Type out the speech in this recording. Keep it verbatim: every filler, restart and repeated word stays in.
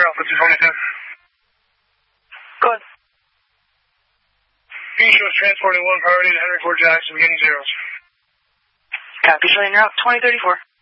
Alpha two twenty-two. Go ahead. B shows transporting one priority to Henry Ford Jackson, beginning zeros. Copy, showing you're out, twenty thirty-four.